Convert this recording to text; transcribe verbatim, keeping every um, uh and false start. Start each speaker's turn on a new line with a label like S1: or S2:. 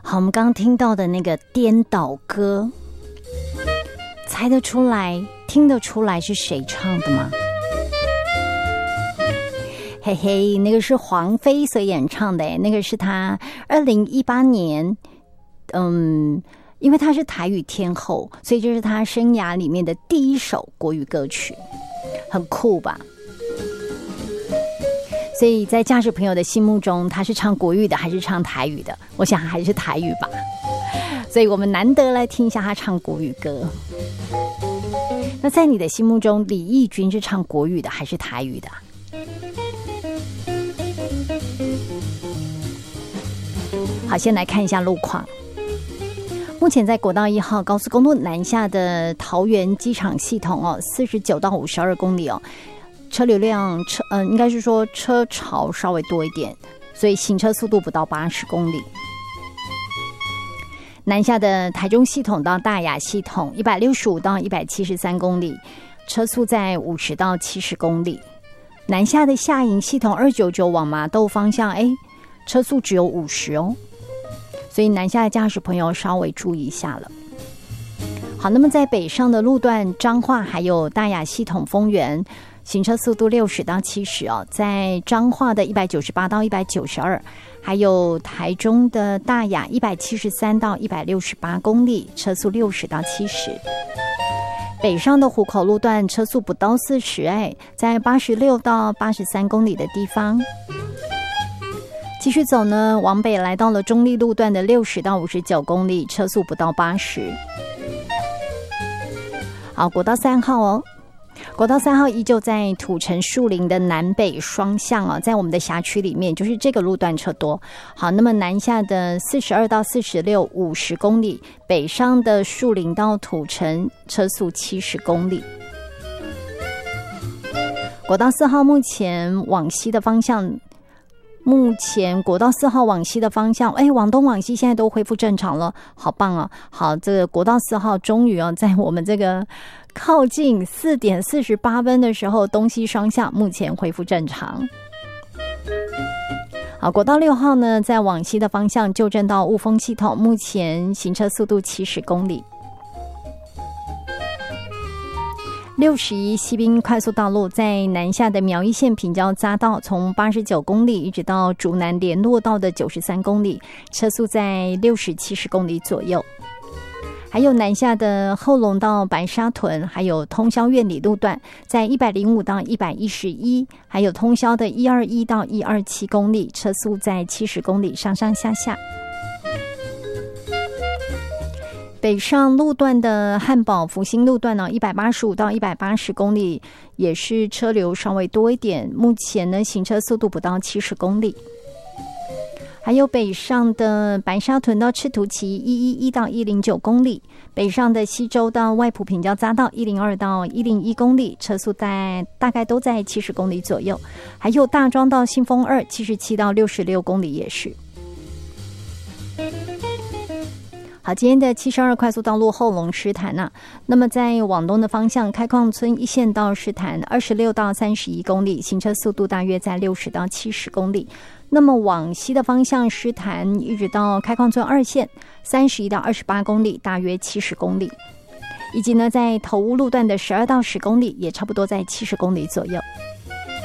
S1: 好，我们刚刚听到的那个颠倒歌，猜得出来听得出来是谁唱的吗？嘿嘿，那个是黄飞所演唱的，那个是他二零一八年，嗯，因为他是台语天后，所以这是他生涯里面的第一首国语歌曲，很酷吧？所以在驾驶朋友的心目中，他是唱国语的还是唱台语的？我想还是台语吧。所以我们难得来听一下他唱国语歌。那在你的心目中，李翊君是唱国语的还是台语的？好，先来看一下路况。目前在国道一号高速公路南下的桃园机场系统哦，四十九到五十二公里哦。车流量车嗯、呃，应该是说车潮稍微多一点，所以行车速度不到八十公里。南下的台中系统到大雅系统一百六十五到一百七十三公里，车速在五十到七十公里。南下的下营系统二九九往麻豆方向，哎，车速只有五十哦，所以南下的驾驶朋友稍微注意一下了。好，那么在北上的路段，彰化还有大雅系统丰原。行车速度六十到七十哦，在彰化的一百九十八到一百九十二，还有台中的大雅一百七十三到一百六十八公里，车速六十到七十。北上的湖口路段车速不到四十，哎，在八十六到八十三公里的地方。继续走呢，往北来到了中立路段的六十到五十九公里，车速不到八十。好，国道三号哦。国道三号依旧在土城树林的南北双向啊，在我们的辖区里面，就是这个路段车多。好，那么南下的四十二到四十六五十公里，北上的树林到土城车速七十公里。国道四号目前往西的方向。目前国道四号往西的方向，哎，往东往西现在都恢复正常了，好棒啊！好，这个国道四号终于哦，在我们这个靠近四点四十八分的时候，东西双向目前恢复正常。好，国道六号呢，在往西的方向旧正到雾峰系统，目前行车速度七十公里。六十一西滨快速道路在南下的苗栗县平交匝道，从八十九公里一直到竹南联络道的九十三公里，车速在六十七十公里左右。还有南下的后龙到白沙屯，还有通霄苑里路段，在一百零五到一百一十一，还有通霄的一二一到一二七公里，车速在七十公里上上下下。北上路段的汉宝福兴路段呢，一百八十五到一百八十公里，也是车流稍微多一点。目前呢，行车速度不到七十公里。还有北上的白沙屯到赤土崎一一一到一零九公里，北上的西周到外埔平交匝道一零二到一零一公里，车速在大概都在七十公里左右。还有大庄到新丰二七十七到六十六公里也是。好，今天的七十二快速道路后龙狮潭啊，那么在往东的方向，开矿村一线到狮潭二十六到三十一公里，行车速度大约在六十到七十公里。那么往西的方向，狮潭一直到开矿村二线三十一到二十八公里，大约七十公里。以及呢，在头屋路段的十二到十公里，也差不多在七十公里左右。